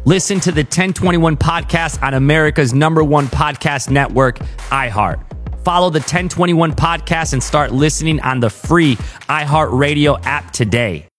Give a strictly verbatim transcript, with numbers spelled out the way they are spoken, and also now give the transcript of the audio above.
Listen to the ten twenty-one podcast on America's number one podcast network, iHeart. Follow the ten twenty-one podcast and start listening on the free iHeartRadio app today.